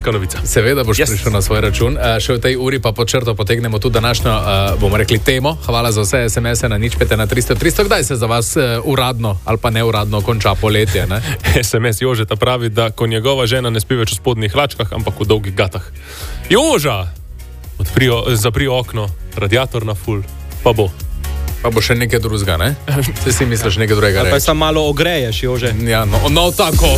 radijska novica. Seveda boš prišel na svoj račun. Še v tej uri pa pod črto potegnemo tudi današnjo, bomo rekli, temo. Hvala za vse SMS-e na 05 na 300. Kdaj se za vas uradno ali pa neuradno konča poletje? Ne? SMS Jožeta pravi, da ko njegova žena ne spi več v spodnjih hlačkah, ampak v dolgih gatah. Joža! Zapri okno, radiator na full, pa bo. Pa bo še nekaj drugega, ne? Ti si misliš nekaj drugega reči. Pa samo malo ogreješ, Jože. Ja, no tako.